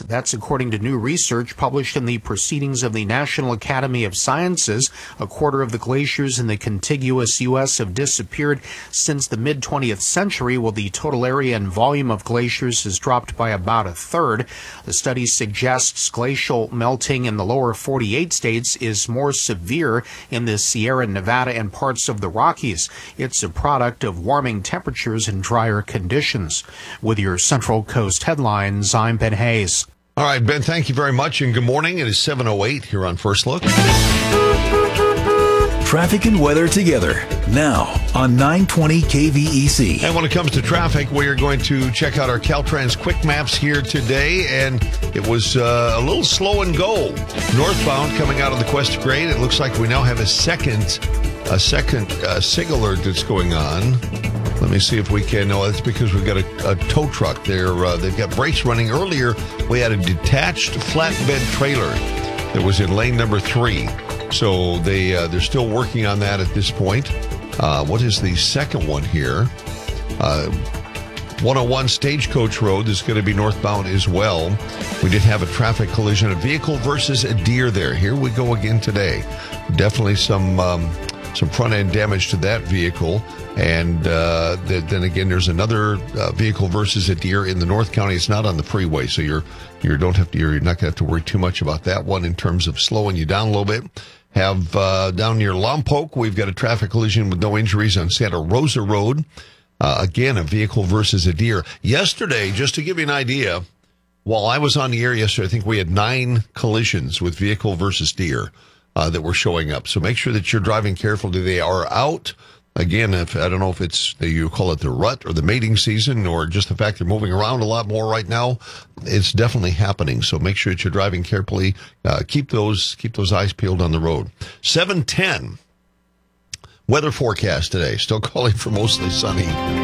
That's according to new research published in the Proceedings of the National Academy of Sciences. A quarter of the glaciers in the contiguous U.S. have disappeared since the mid-20th century, while the total area and volume of glaciers has dropped by about a third. The study suggests glacial melting in the lower 48 states is more severe in the Sierra Nevada and parts of the Rockies. It's a product of warming temperatures and drier conditions. With your Central Coast headlines, I'm Ben Hayes. All right, Ben, thank you very much, and good morning. It is 7:08 here on First Look. Traffic and weather together now on 920 KVEC. And when it comes to traffic, we are going to check out our Caltrans Quick Maps here today, and it was a little slow and go. Northbound coming out of the Quest Grade, it looks like we now have a second SIG alert that's going on. Let me see if we can. No, that's because we've got a tow truck there. They've got brakes running. Earlier, we had a detached flatbed trailer that was in lane number 3. So they're still working on that at this point. What is the second one here? 101 Stagecoach Road is going to be northbound as well. We did have a traffic collision, a vehicle versus a deer there. Here we go again today. Definitely some front-end damage to that vehicle. And then again, there's another vehicle versus a deer in the North County. It's not on the freeway, so you're not going to have to worry too much about that one in terms of slowing you down a little bit. Have down near Lompoc, we've got a traffic collision with no injuries on Santa Rosa Road. Again, a vehicle versus a deer. Yesterday, just to give you an idea, while I was on the air yesterday, I think we had 9 collisions with vehicle versus deer that were showing up. So make sure that you're driving carefully. They are out. Again, I don't know if it's, you call it the rut or the mating season or just the fact they're moving around a lot more right now. It's definitely happening. So make sure that you're driving carefully. Keep those eyes peeled on the road. 7:10 weather forecast today. Still calling for mostly sunny.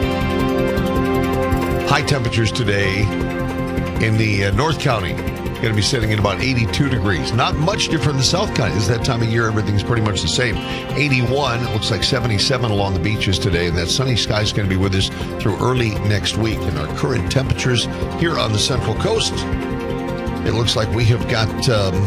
High temperatures today in the North County. Going to be sitting at about 82 degrees. Not much different in the South County. It's that time of year, everything's pretty much the same. 81, it looks like 77 along the beaches today, and that sunny sky is going to be with us through early next week. And our current temperatures here on the Central Coast, it looks like we have got,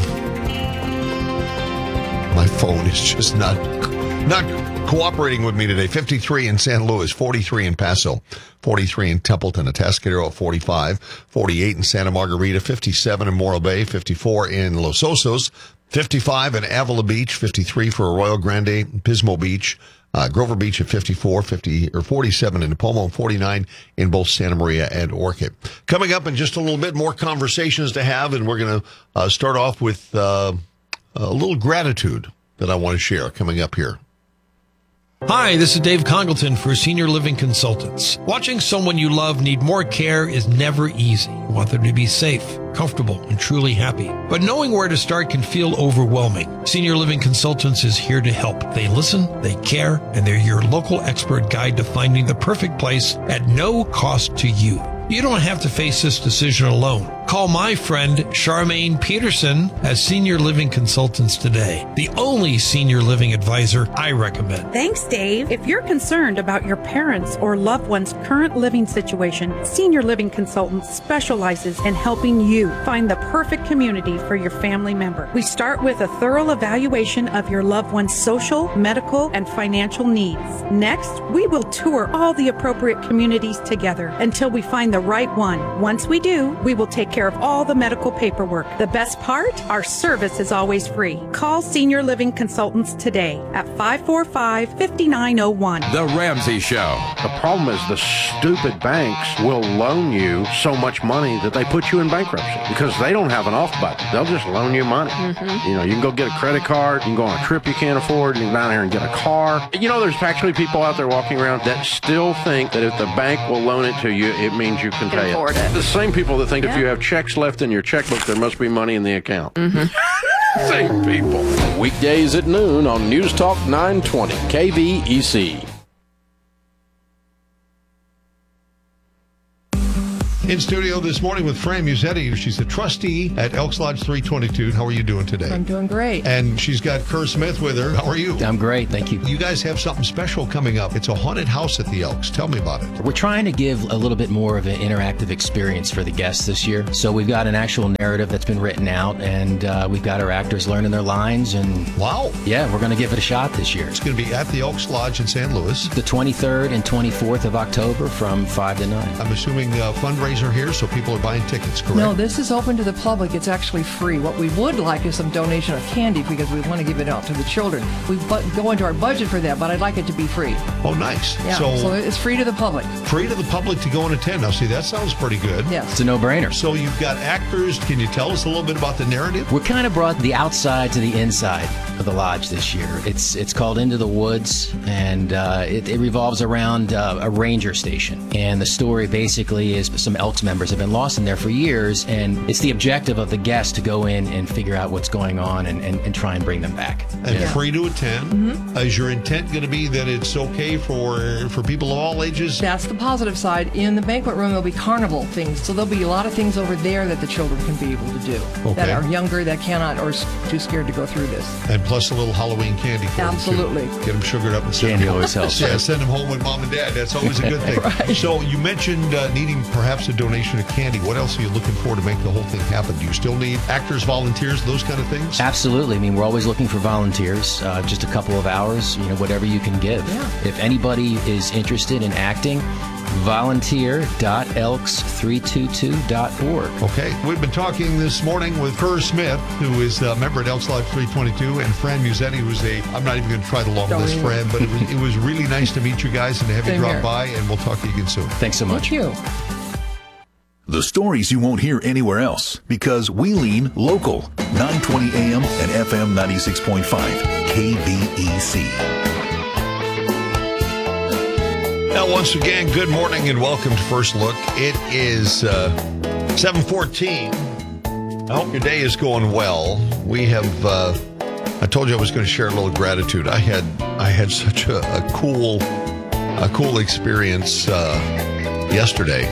my phone is just not cooperating with me today. 53 in San Luis, 43 in Paso, 43 in Templeton, Atascadero at 45, 48 in Santa Margarita, 57 in Morro Bay, 54 in Los Osos, 55 in Avila Beach, 53 for Arroyo Grande, Pismo Beach, Grover Beach at 54, 47 in Pomo, 49 in both Santa Maria and Orchid. Coming up in just a little bit more conversations to have, and we're going to start off with a little gratitude that I want to share coming up here. Hi, this is Dave Congleton for Senior Living Consultants. Watching someone you love need more care is never easy. You want them to be safe, comfortable, and truly happy. But knowing where to start can feel overwhelming. Senior Living Consultants is here to help. They listen, they care, and they're your local expert guide to finding the perfect place at no cost to you. You don't have to face this decision alone. Call my friend Charmaine Peterson as Senior Living Consultants today, the only senior living advisor I recommend. Thanks, Dave. If you're concerned about your parents' or loved one's current living situation, Senior Living Consultants specializes in helping you find the perfect community for your family member. We start with a thorough evaluation of your loved one's social, medical, and financial needs. Next, we will tour all the appropriate communities together until we find the right one. Once we do, we will take care of all the medical paperwork. The best part? Our service is always free. Call Senior Living Consultants today at 545-5901. The Ramsey Show. The problem is the stupid banks will loan you so much money that they put you in bankruptcy because they don't have an off button. They'll just loan you money. Mm-hmm. You know, you can go get a credit card, you can go on a trip you can't afford, you can go down here and get a car. You know, there's actually people out there walking around that still think that if the bank will loan it to you, it means you can pay it. The same people that think if you have checks left in your checkbook, there must be money in the account. Mm-hmm. Same people. Weekdays at noon on News Talk 920 KVEC. In studio this morning with Fran Musetti. She's a trustee at Elks Lodge 322. How are you doing today? I'm doing great. And she's got Kerr Smith with her. How are you? I'm great, thank you. You guys have something special coming up. It's a haunted house at the Elks. Tell me about it. We're trying to give a little bit more of an interactive experience for the guests this year. So we've got an actual narrative that's been written out, and we've got our actors learning their lines. And wow. Yeah, we're going to give it a shot this year. It's going to be at the Elks Lodge in San Luis. The 23rd and 24th of October from 5 to 9. I'm assuming a fundraiser here, so people are buying tickets, correct? No, this is open to the public. It's actually free. What we would like is some donation of candy because we want to give it out to the children. We go into our budget for that, but I'd like it to be free. Oh, nice. Yeah, so it's free to the public. Free to the public to go and attend. Now, see, that sounds pretty good. Yes. It's a no-brainer. So you've got actors. Can you tell us a little bit about the narrative? We kind of brought the outside to the inside of the lodge this year. It's called Into the Woods, and it revolves around a ranger station. And the story basically is some Elks members have been lost in there for years, and it's the objective of the guests to go in and figure out what's going on and try and bring them back. And free to attend. Mm-hmm. Is your intent going to be that it's okay for people of all ages? That's the positive side. In the banquet room, there'll be carnival things. So there'll be a lot of things over there that the children can be able to do that are younger, that cannot, or too scared to go through this. And plus a little Halloween candy for Absolutely. them, too. Get them sugared up and send candy them always helps. Yeah, send them home with mom and dad. That's always a good thing. Right. So you mentioned needing perhaps a donation of candy. What else are you looking for to make the whole thing happen? Do you still need actors, volunteers, those kind of things? Absolutely. I mean, we're always looking for volunteers. Just a couple of hours, whatever you can give. Yeah. If anybody is interested in acting, volunteer.elks322.org. Okay. We've been talking this morning with Kerr Smith, who is a member at Elks Lodge 322, and Fran Musetti, who's I'm not even going to try the long list, Fran, but it was really nice to meet you guys and to have you drop by, and we'll talk to you again soon. Thanks so much. Thank you. The stories you won't hear anywhere else because we lean local. 920 AM and FM 96.5 KVEC. Now, once again, good morning and welcome to First Look. It is 7:14. I hope your day is going well. We have, I told you I was going to share a little gratitude. I had such a cool experience yesterday.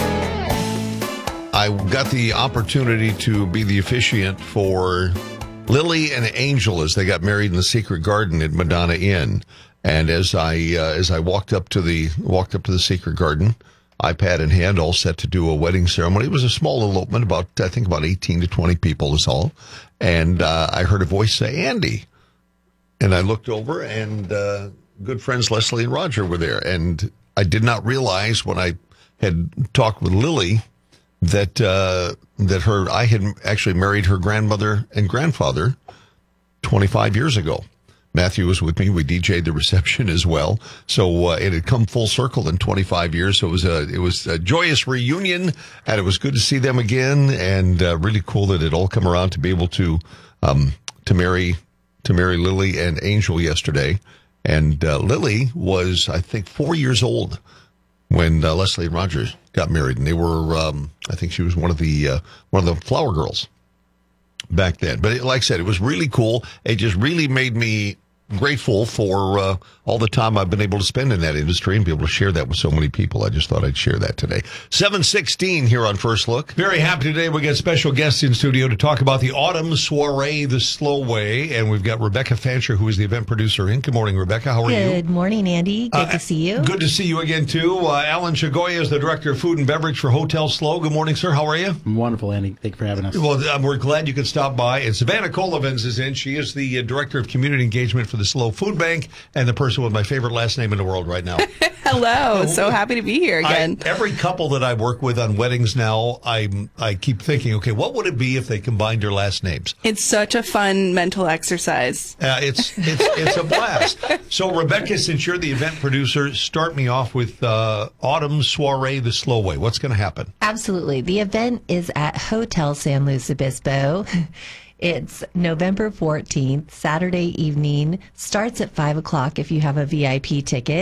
I got the opportunity to be the officiant for Lily and Angel as they got married in the Secret Garden at Madonna Inn. And as I walked up to the Secret Garden, iPad in hand, all set to do a wedding ceremony. It was a small elopement, about 18 to 20 people is all. And I heard a voice say, "Andy." And I looked over, and good friends Leslie and Roger were there. And I did not realize when I had talked with Lily that I had actually married her grandmother and grandfather 25 years ago. Matthew was with me. We DJ'd the reception as well. So it had come full circle in 25 years. So it was a joyous reunion, and it was good to see them again, and really cool that it all come around to be able to marry Lily and Angel yesterday. And Lily was, I think, 4 years old when Leslie and Roger got married, and they were, I think she was one of the flower girls back then. But like I said, it was really cool. It just really made me grateful for all the time I've been able to spend in that industry and be able to share that with so many people. I just thought I'd share that today. 7:16 here on First Look. Very happy today. We got special guests in studio to talk about the Autumn Soiree, the Slow Way. And we've got Rebecca Fancher, who is the event producer. Good morning, Rebecca. How are you? Good morning, Andy. Good to see you. Good to see you again, too. Alan Chagoya is the Director of Food and Beverage for Hotel Slow. Good morning, sir. How are you? I'm wonderful, Andy. Thank you for having us. Well, we're glad you could stop by. And Savannah Colivans is in. She is the Director of Community Engagement for the Slow Food Bank and the person with my favorite last name in the world right now. Hello. So happy to be here again. Every couple that I work with on weddings now, I keep thinking, okay, what would it be if they combined their last names? It's such a fun mental exercise. It's a blast. So, Rebecca, since you're the event producer, start me off with Autumn Soiree, the Slow Way. What's going to happen? Absolutely. The event is at Hotel San Luis Obispo. It's November 14th, Saturday evening. Starts at 5 o'clock if you have a VIP ticket.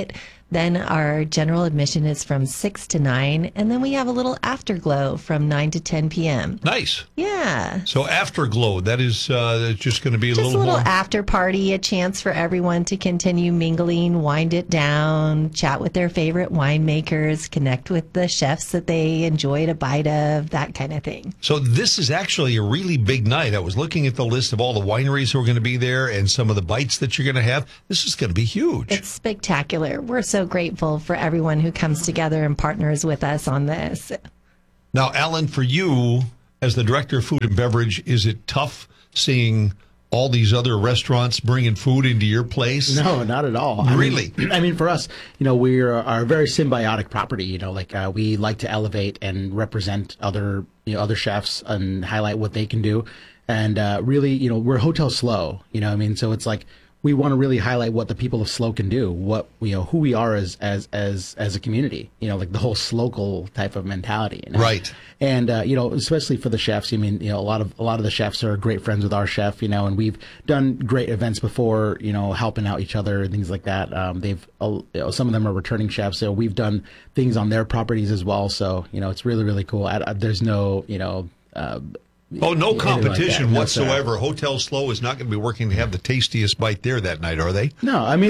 Then our general admission is from 6 to 9, and then we have a little afterglow from 9 to 10 p.m. Nice. Yeah. So Afterglow, that is just going to be Just a little more after party, a chance for everyone to continue mingling, wind it down, chat with their favorite winemakers, connect with the chefs that they enjoyed a bite of, that kind of thing. So this is actually a really big night. I was looking at the list of all the wineries who are going to be there and some of the bites that you're going to have. This is going to be huge. It's spectacular. We're so grateful for everyone who comes together and partners with us on this. Now, Alan, for you, as the director of food and beverage, is it tough seeing all these other restaurants bringing food into your place? No, not at all. Really? I mean, for us, we are a very symbiotic property. We like to elevate and represent other chefs and highlight what they can do. And really, we're Hotel SLO. So it's like we want to really highlight what the people of SLO can do, who we are as a community. Like the whole SLOcal type of mentality. Right. And especially for the chefs. A lot of the chefs are great friends with our chef. And we've done great events before. Helping out each other and things like that. Some of them are returning chefs, so we've done things on their properties as well. So it's really, really cool. There's no no competition like whatsoever. Hotel SLO is not going to be working to have the tastiest bite there that night, are they? No, I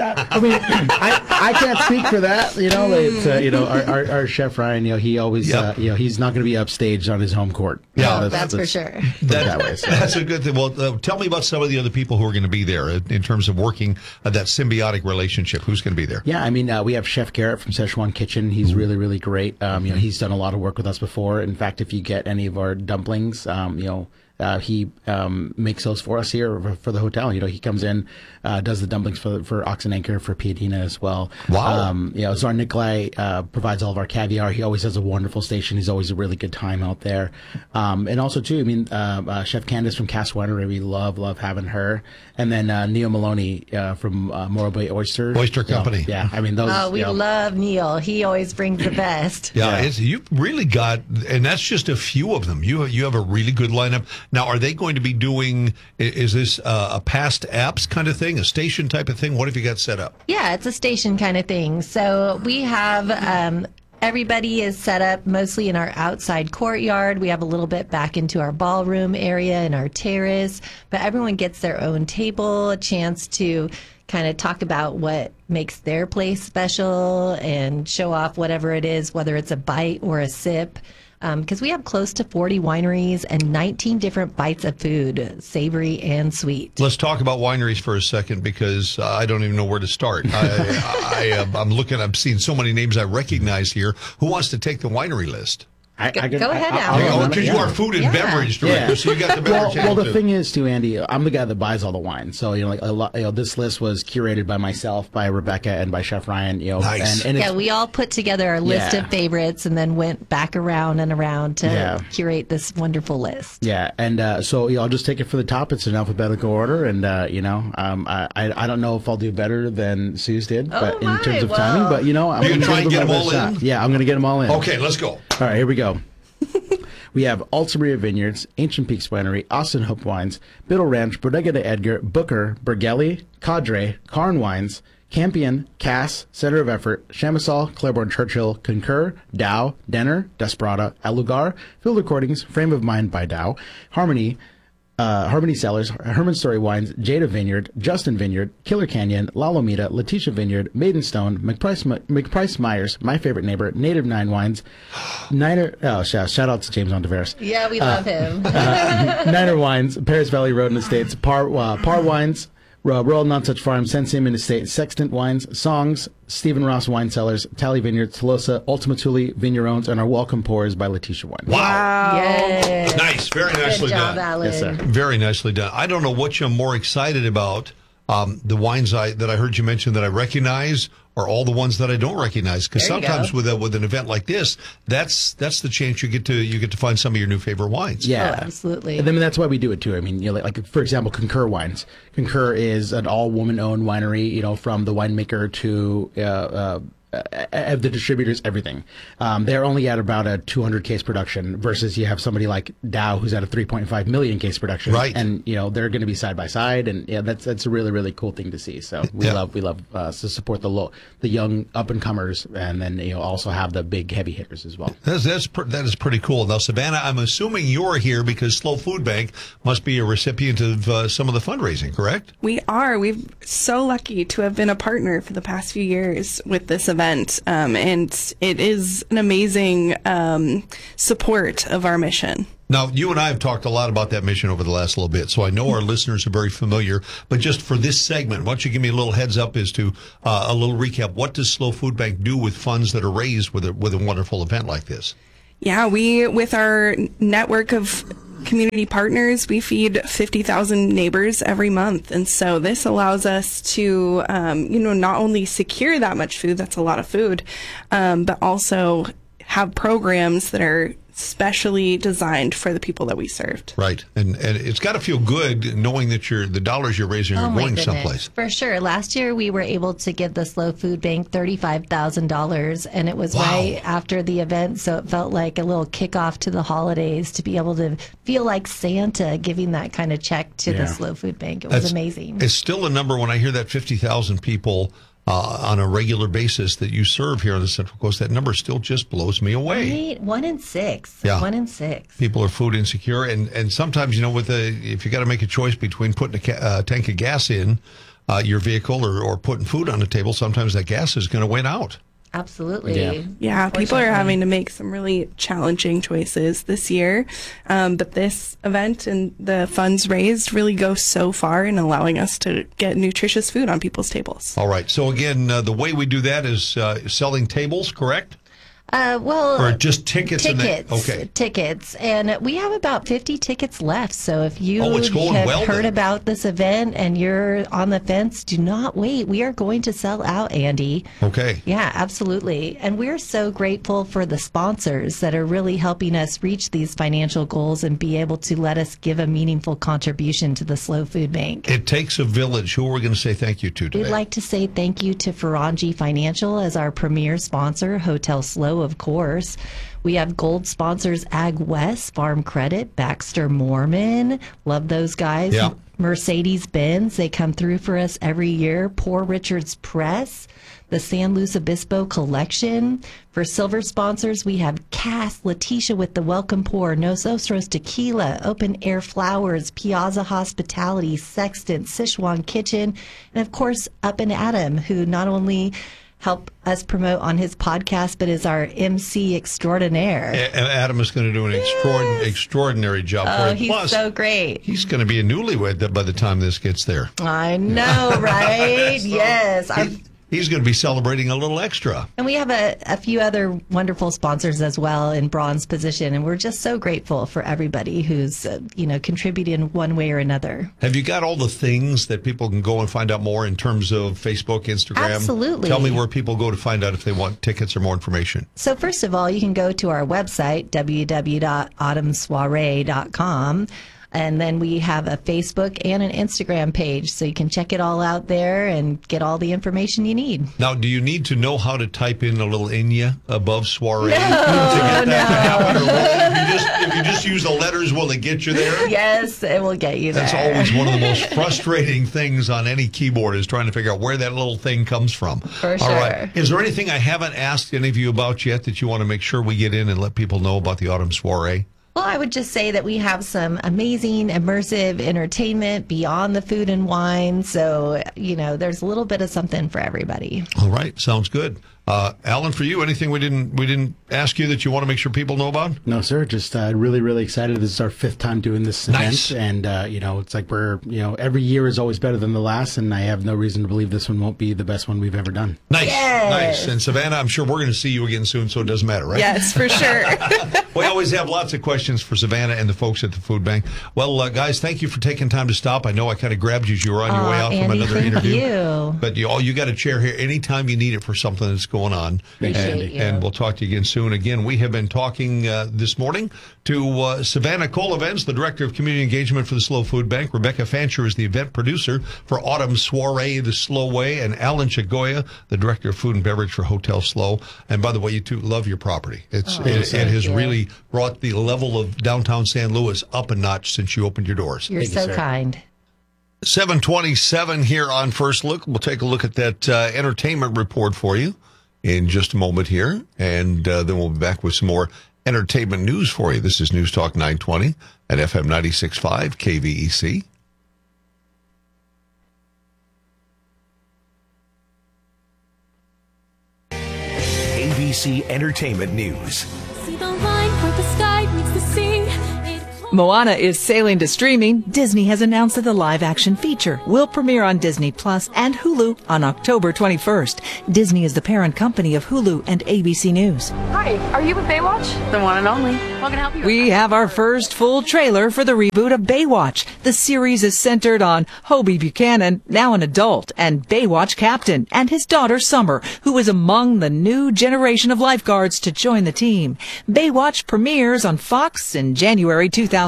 can't speak for that. Our chef Ryan, he always, he's not going to be upstaged on his home court. Yeah, that's for sure. That's a good thing. Well, tell me about some of the other people who are going to be there in terms of working that symbiotic relationship. Who's going to be there? Yeah, we have Chef Garrett from Szechuan Kitchen. He's really, really great. He's done a lot of work with us before. In fact, if you get any of our dumplings, he makes those for us here for the hotel. He comes in, does the dumplings for Ox and Anchor, for Piadina as well. Wow. Tsar Nikolai provides all of our caviar. He always has a wonderful station. He's always a really good time out there. And also too, Chef Candace from Cass Winery, we love having her. And then Neil Maloney from Morro Bay Oyster Company. Those. Oh, we love Neil. He always brings the best. You've really got, and that's just a few of them. You have a really good lineup. Now, are they going to be doing, is this a past apps kind of thing, a station type of thing? What have you got set up? Yeah, it's a station kind of thing. So we have everybody is set up mostly in our outside courtyard. We have a little bit back into our ballroom area and our terrace, but everyone gets their own table, a chance to kind of talk about what makes their place special and show off whatever it is, whether it's a bite or a sip. Because we have close to 40 wineries and 19 different bites of food, savory and sweet. Let's talk about wineries for a second, because I don't even know where to start. I'm seeing so many names I recognize here. Who wants to take the winery list? Go ahead, Alan. Because you are food and beverage director, so you got the beverage. Well, the thing is, too, Andy, I'm the guy that buys all the wine. So this list was curated by myself, by Rebecca, and by Chef Ryan. Nice. And we all put together our list of favorites and then went back around and around to curate this wonderful list. Yeah, and so I'll just take it for the top. It's in alphabetical order, and I don't know if I'll do better than Suze did, in terms of timing. But I'm going to try and get them all in. Yeah, I'm going to get them all in. Okay, let's go. All right, here we go. We have Altamirra Vineyards, Ancient Peaks Winery, Austin Hope Wines, Biddle Ranch, Bodega de Edgar, Booker, Bergelli, Cadre, Carn Wines, Campion, Cass, Center of Effort, Chamisol, Claiborne Churchill, Concur, Dow, Denner, Desperada, El Lugar, Field Recordings, Frame of Mind by Dow, Harmony Cellars, Herman Story Wines, Jada Vineyard, Justin Vineyard, Killer Canyon, La Lomita, Letitia Vineyard, Maidenstone, McPrice Myers, My Favorite Neighbor, Native Nine Wines, shout out to James Ontiveros. Yeah, we love him. Niner Wines, Paris Valley Road and Estates, Par Wines, Royal Nonsuch Farm, Sensiman Estate, Sextant Wines, Songs, Stephen Ross Wine Cellars, Tally Vineyards, Tolosa, Ultima Thule, Vignerons, and our Welcome Pours by Letitia Wine. Wow. Yes. Nice. Very nicely Good job, done. Alan. Yes, sir. Very nicely done. I don't know what you're more excited about. The wines that I heard you mention that I recognize, or all the ones that I don't recognize, because sometimes with an event like this, that's the chance you get to find some of your new favorite wines. Yeah, absolutely. And then that's why we do it too. I mean, like for example, Concur Wines. Concur is an all-woman-owned winery. From the winemaker to the distributors, everything. They're only at about a 200 case production versus you have somebody like Dow who's at a 3.5 million case production. Right. And, they're going to be side by side. And that's a really, really cool thing to see. So we love to support the young up and comers, and then, also have the big heavy hitters as well. That is pretty cool. Now, Savannah, I'm assuming you're here because SLO Food Bank must be a recipient of some of the fundraising, correct? We are. We're so lucky to have been a partner for the past few years with this event, and it is an amazing support of our mission. Now, you and I have talked a lot about that mission over the last little bit, so I know our listeners are very familiar. But just for this segment, why don't you give me a little heads up as to a little recap? What does SLO Food Bank do with funds that are raised with a wonderful event like this? Yeah, with our network of community partners, we feed 50,000 neighbors every month. And so this allows us to, not only secure that much food, that's a lot of food, but also have programs that are specially designed for the people that we served. Right. And it's got to feel good knowing that the dollars you're raising are going someplace. For sure. Last year, we were able to give the SLO Food Bank $35,000, and it was right after the event, so it felt like a little kickoff to the holidays to be able to feel like Santa giving that kind of check to the SLO Food Bank. It was amazing. It's still a number when I hear that 50,000 people on a regular basis that you serve here on the Central Coast. That number still just blows me away. Right? 1 in 6. Yeah. 1 in 6. People are food insecure, and sometimes if you got to make a choice between putting a tank of gas in your vehicle or putting food on the table, sometimes that gas is going to win out. Absolutely. Yeah, people are having to make some really challenging choices this year. But this event and the funds raised really go so far in allowing us to get nutritious food on people's tables. All right. So again, the way we do that is selling tables, correct? Or just tickets? Tickets. And we have about 50 tickets left. So if you have heard about this event and you're on the fence, do not wait. We are going to sell out, Andy. Okay. Yeah, absolutely. And we're so grateful for the sponsors that are really helping us reach these financial goals and be able to let us give a meaningful contribution to the SLO Food Bank. It takes a village. Who are we going to say thank you to today? We'd like to say thank you to Ferrangi Financial as our premier sponsor, Hotel SLO, of course. We have gold sponsors Ag West, Farm Credit, Baxter Mormon. Love those guys. Yeah. Mercedes-Benz, they come through for us every year. Poor Richard's Press, the San Luis Obispo Collection. For silver sponsors, we have Cass, Letitia with the Welcome Pour, Nosotros Tequila, Open Air Flowers, Piazza Hospitality, Sexton, Sichuan Kitchen, and of course, Up and Adam, who not only help us promote on his podcast, but is our MC extraordinaire. Adam is going to do an extraordinary job for you. He's Plus, so great. He's going to be a newlywed by the time this gets there. I know, right? Yes. He's going to be celebrating a little extra. And we have a few other wonderful sponsors as well in bronze position, and we're just so grateful for everybody who's contributing one way or another. Have you got all the things that people can go and find out more in terms of Facebook, Instagram? Absolutely. Tell me where people go to find out if they want tickets or more information. So first of all, you can go to our website, www.autumnsoiree.com. And then we have a Facebook and an Instagram page, so you can check it all out there and get all the information you need. Now, do you need to know how to type in a little Enya above soiree? No, to get that to happen? Or if you just use the letters, will it get you there? Yes, it will get you there. That's always one of the most frustrating things on any keyboard is trying to figure out where that little thing comes from. For sure. All right. Is there anything I haven't asked any of you about yet that you want to make sure we get in and let people know about the Autumn Soiree? Well, I would just say that we have some amazing, immersive entertainment beyond the food and wine. So, there's a little bit of something for everybody. All right. Sounds good. Alan, for you, anything we didn't ask you that you want to make sure people know about? No, sir. Just really, really excited. This is our 5th time doing this Nice. event. And, it's like we're, every year is always better than the last. And I have no reason to believe this one won't be the best one we've ever done. Nice. Yes. Nice. And Savannah, I'm sure we're going to see you again soon, so it doesn't matter, right? Yes, for sure. We always have lots of questions for Savannah and the folks at the food bank. Well, guys, thank you for taking time to stop. I know I kind of grabbed you as you were on your way out Andy, from another thank interview. you. But you got a chair here anytime you need it for something that's going going on. Appreciate you. And we'll talk to you again soon. Again, we have been talking this morning to Savannah Colavens, the Director of Community Engagement for the Slow Food Bank. Rebecca Fancher is the event producer for Autumn Soiree, the Slow Way, and Alan Chagoya, the Director of Food and Beverage for Hotel Slow. And by the way, you two love your property. It has really brought the level of downtown San Luis up a notch since you opened your doors. You're so kind. 7:27 here on First Look. We'll take a look at that entertainment report for you in just a moment here, and then we'll be back with some more entertainment news for you. This is News Talk 920 at FM 96.5 KVEC. ABC Entertainment News. See the line where the sky meets the sea. Moana is sailing to streaming. Disney has announced that the live-action feature will premiere on Disney Plus and Hulu on October 21st. Disney is the parent company of Hulu and ABC News. Hi, are you with Baywatch? The one and only. What can I help you? We have our first full trailer for the reboot of Baywatch. The series is centered on Hobie Buchanan, now an adult, and Baywatch captain, and his daughter Summer, who is among the new generation of lifeguards to join the team. Baywatch premieres on Fox in January 2027.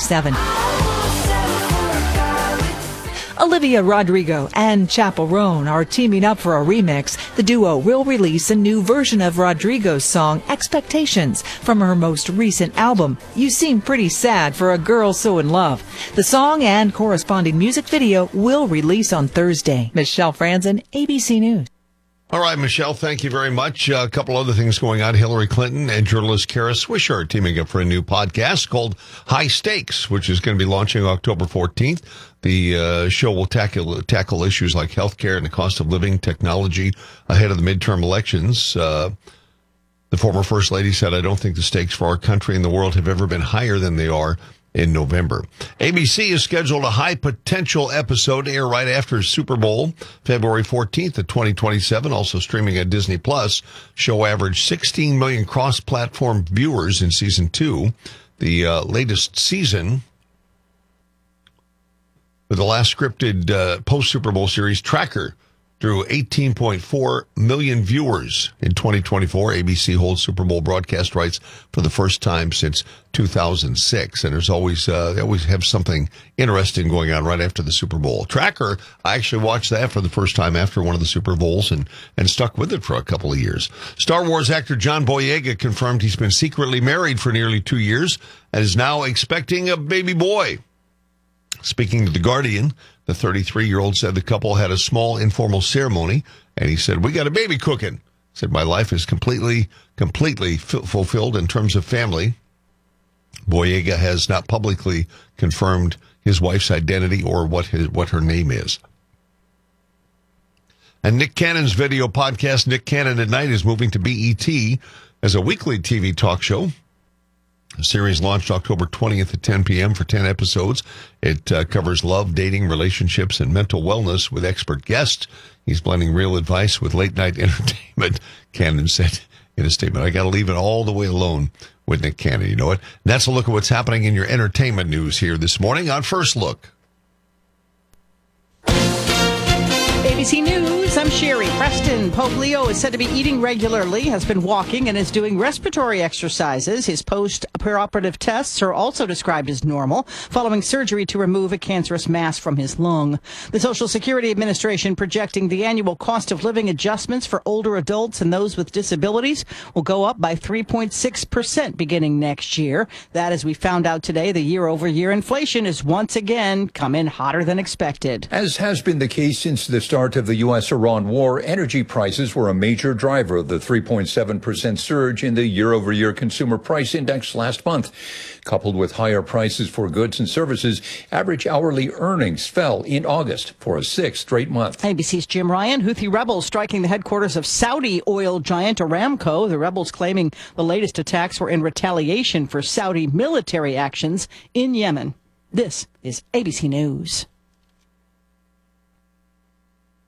Olivia Rodrigo and Chappell Roan are teaming up for a remix. The duo will release a new version of Rodrigo's song Expectations from her most recent album, You Seem Pretty Sad for a Girl So in Love. The song and corresponding music video will release on Thursday. Michelle Franzen, ABC News. All right, Michelle, thank you very much. A couple other things going on. Hillary Clinton and journalist Kara Swisher are teaming up for a new podcast called High Stakes, which is going to be launching October 14th. The show will tackle issues like healthcare and the cost of living, technology ahead of the midterm elections. The former First Lady said, I don't think the stakes for our country and the world have ever been higher than they are in November. ABC has scheduled a high potential episode to air right after Super Bowl, February 14th of 2027, also streaming at Disney Plus. Show averaged 16 million cross-platform viewers in season 2. The latest season, with the last scripted post-Super Bowl series, Tracker, drew 18.4 million viewers in 2024. ABC holds Super Bowl broadcast rights for the first time since 2006. And there's always, they always have something interesting going on right after the Super Bowl. Tracker, I actually watched that for the first time after one of the Super Bowls and stuck with it for a couple of years. Star Wars actor John Boyega confirmed he's been secretly married for nearly 2 years and is now expecting a baby boy. Speaking to The Guardian, the 33-year-old said the couple had a small informal ceremony, and he said, we got a baby cooking. He said, my life is completely fulfilled in terms of family. Boyega has not publicly confirmed his wife's identity or what her name is. And Nick Cannon's video podcast, Nick Cannon at Night, is moving to BET as a weekly TV talk show. The series launched October 20th at 10 p.m. for 10 episodes. It covers love, dating, relationships, and mental wellness with expert guests. He's blending real advice with late-night entertainment, Cannon said in a statement. I got to leave it all the way alone with Nick Cannon, you know what? And that's a look at what's happening in your entertainment news here this morning on First Look. ABC News, I'm Sherry. Preston Pope Leo is said to be eating regularly, has been walking, and is doing respiratory exercises. His post-operative tests are also described as normal, following surgery to remove a cancerous mass from his lung. The Social Security Administration projecting the annual cost of living adjustments for older adults and those with disabilities will go up by 3.6% beginning next year. That, as we found out today, the year-over-year inflation is once again come in hotter than expected. As has been the case since the start of the U.S.-Iran war, energy prices were a major driver of the 3.7% surge in the year-over-year consumer price index last month. Coupled with higher prices for goods and services, average hourly earnings fell in August for a sixth straight month. ABC's Jim Ryan. Houthi rebels striking the headquarters of Saudi oil giant Aramco. The rebels claiming the latest attacks were in retaliation for Saudi military actions in Yemen. This is ABC News.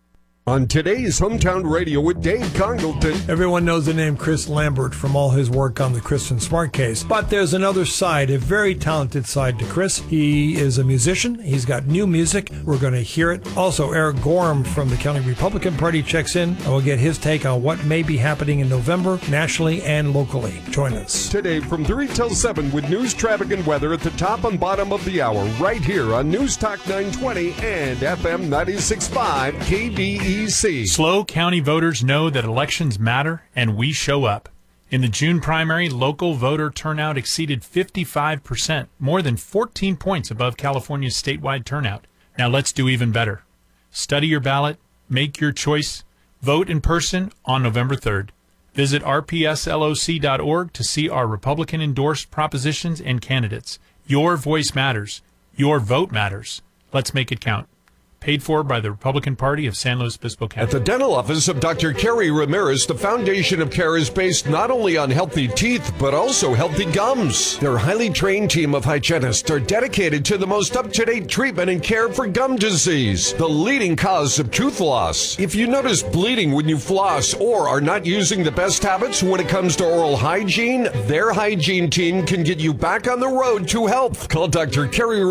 On today's Hometown Radio with Dave Congleton. Everyone knows the name Chris Lambert from all his work on the Kristen Smart case. But there's another side, a very talented side to Chris. He is a musician. He's got new music. We're going to hear it. Also, Eric Gorham from the County Republican Party checks in, and we'll get his take on what may be happening in November, nationally and locally. Join us. Today from 3 till 7 with news, traffic, and weather at the top and bottom of the hour, right here on News Talk 920 and FM 96.5 KBEC. SLO County voters know that elections matter, and we show up. In the June primary, local voter turnout exceeded 55%, more than 14 points above California's statewide turnout. Now let's do even better. Study your ballot, make your choice, vote in person on November 3rd. Visit rpsloc.org to see our Republican-endorsed propositions and candidates. Your voice matters. Your vote matters. Let's make it count. Paid for by the Republican Party of San Luis Obispo County. At the dental office of Dr. Kerry Ramirez, the foundation of care is based not only on healthy teeth, but also healthy gums. Their highly trained team of hygienists are dedicated to the most up-to-date treatment and care for gum disease, the leading cause of tooth loss. If you notice bleeding when you floss or are not using the best habits when it comes to oral hygiene, their hygiene team can get you back on the road to health. Call Dr. Kerry